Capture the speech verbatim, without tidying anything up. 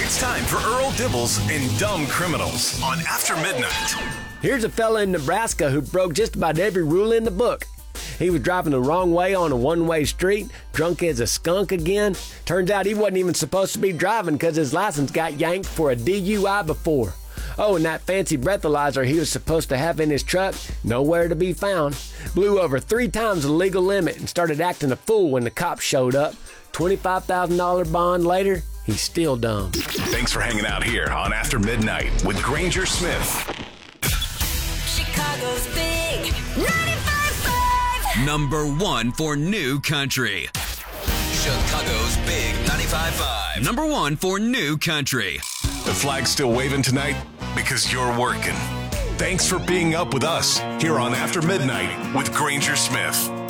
It's time for Earl Dibbles and Dumb Criminals on After Midnight. Here's a fella in Nebraska who broke just about every rule in the book. He was driving the wrong way on a one-way street, drunk as a skunk again. Turns out he wasn't even supposed to be driving because his license got yanked for a D U I before. Oh, and that fancy breathalyzer he was supposed to have in his truck, nowhere to be found. Blew over three times the legal limit and started acting a fool when the cops showed up. twenty-five thousand dollars bond later, he's still dumb. Thanks for hanging out here on After Midnight with Granger Smith. Chicago's big ninety-five point five. Number one for new country. Chicago's big ninety-five point five. Number one for new country. The flag's still waving tonight because you're working. Thanks for being up with us here on After Midnight with Granger Smith.